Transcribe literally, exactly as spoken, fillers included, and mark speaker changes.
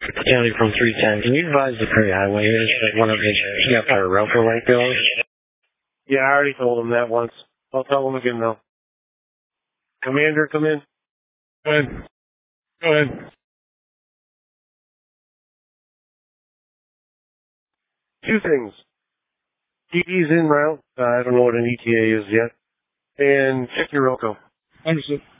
Speaker 1: County from three ten. Can you advise the Prairie Highway is that one of his he got a roper light bills?
Speaker 2: Yeah, I already told him that once. I'll tell him again though. Commander, come in.
Speaker 3: Go ahead. Go ahead.
Speaker 2: Two things. T D's en route. Uh, I don't know what an E T A is yet. And check your Elko.
Speaker 3: Understood.